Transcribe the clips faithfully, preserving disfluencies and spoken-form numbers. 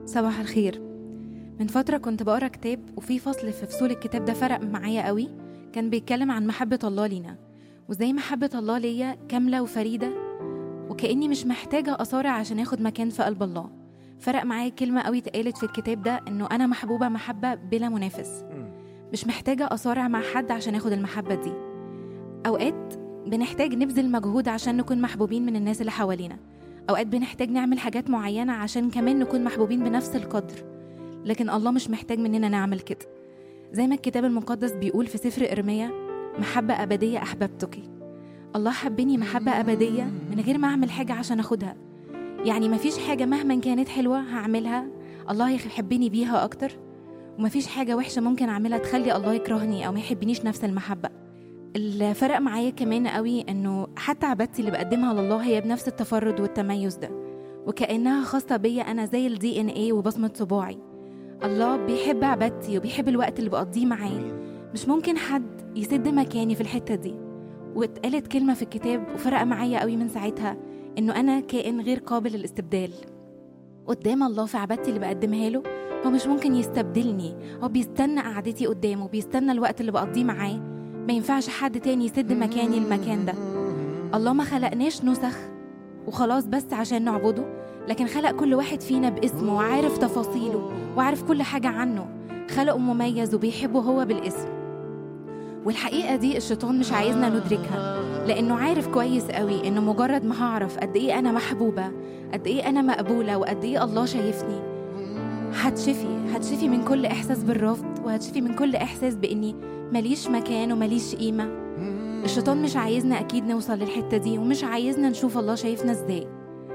صباح الخير. من فترة كنت بقرأ كتاب، وفي فصل في فصول الكتاب ده فرق معايا قوي. كان بيتكلم عن محبة الله لينا، وزي محبة الله ليا كاملة وفريدة، وكأني مش محتاجة أصارع عشان أخد مكان في قلب الله. فرق معايا كلمة قوي اتقالت في الكتاب ده، إنه أنا محبوبة محبة بلا منافس، مش محتاجة أصارع مع حد عشان أخد المحبة دي. أوقات بنحتاج نبذل مجهود عشان نكون محبوبين من الناس اللي حوالينا، أوقات بنحتاج نعمل حاجات معينة عشان كمان نكون محبوبين بنفس القدر، لكن الله مش محتاج مننا نعمل كده. زي ما الكتاب المقدس بيقول في سفر إرميا: محبة أبدية أحببتك. الله حبني محبة أبدية من غير ما أعمل حاجة عشان أخدها. يعني مفيش حاجة مهما كانت حلوة هعملها الله يحبني بيها أكتر، ومفيش حاجة وحشة ممكن أعملها تخلي الله يكرهني أو ما يحبنيش نفس المحبة. الفرق معايا كمان قوي إنه حتى عبادتي اللي بقدمها لله هي بنفس التفرد والتميز ده، وكأنها خاصة بيا أنا زي الدي إن إيه وبصمة صباعي. الله بيحب عبادتي وبيحب الوقت اللي بقضيه معاه، مش ممكن حد يسد مكاني في الحتة دي. واتقالت كلمة في الكتاب وفرق معايا قوي من ساعتها، إنه أنا كائن غير قابل للاستبدال قدام الله. في عبادتي اللي بقدمها له هو مش ممكن يستبدلني، هو بيستنى قعدتي قدامه، بيستنى الوقت اللي بقضيه معاه. ما ينفعش حد تاني يسد مكاني المكان ده. الله ما خلقناش نسخ وخلاص بس عشان نعبده، لكن خلق كل واحد فينا باسمه وعارف تفاصيله وعارف كل حاجة عنه. خلقه مميز وبيحبه هو بالاسم. والحقيقة دي الشيطان مش عايزنا ندركها، لأنه عارف كويس قوي إنه مجرد ما هعرف قد إيه أنا محبوبة، قد إيه أنا مقبولة، وقد إيه الله شايفني، هتشفي هتشفي من كل إحساس بالرفض، وهتشفي من كل إحساس بإني ماليش مكان وماليش قيمة. الشيطان مش عايزنا أكيد نوصل للحتة دي، ومش عايزنا نشوف الله شايفنا إزاي.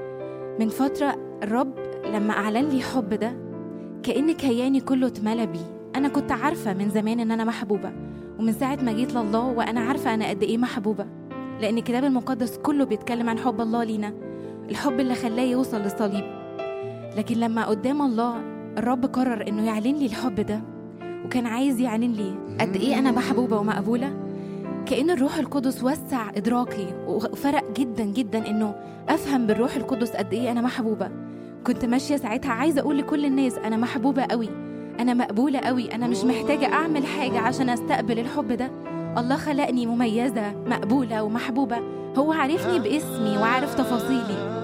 من فترة الرب لما أعلن لي حب ده، كأن كياني كله اتملى بيه. أنا كنت عارفة من زمان إن أنا محبوبة، ومن ساعة ما جيت لله وأنا عارفة أنا قد إيه محبوبة، لأن الكتاب المقدس كله بيتكلم عن حب الله لينا، الحب اللي خلاه يوصل للصليب. لكن لما قدام الله الرب قرر إنه يعلن لي الحب ده، وكان عايز يعلن لي قد إيه أنا محبوبة ومقبولة، كأن الروح القدس وسع إدراكي، وفرق جدا جدا إنه أفهم بالروح القدس قد إيه أنا محبوبة. كنت ماشية ساعتها عايزة أقول لكل الناس أنا محبوبة قوي، أنا مقبولة قوي، أنا مش محتاجة أعمل حاجة عشان أستقبل الحب ده. الله خلقني مميزة مقبولة ومحبوبة، هو عارفني باسمي وعارف تفاصيلي.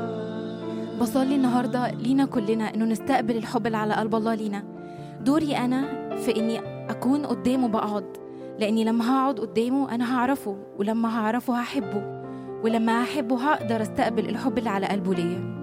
بصلي النهاردة لينا كلنا إنه نستقبل الحب اللي على قلب الله لينا. دوري أنا في إني أكون قدامه بقعد، لأني لما هقعد قدامه أنا هعرفه، ولما هعرفه هحبه، ولما هحبه هقدر أستقبل الحب اللي على قلبه ليا.